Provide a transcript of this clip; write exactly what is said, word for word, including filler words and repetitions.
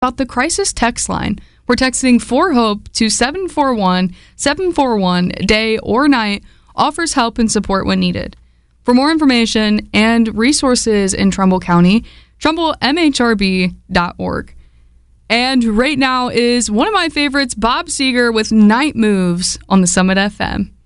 about the crisis text line. We're texting for hope to seven four one seven four one, day or night, offers help and support when needed. For more information and resources in Trumbull County, trumbull m h r b dot org. And right now is one of my favorites, Bob Seger with Night Moves on the Summit F M.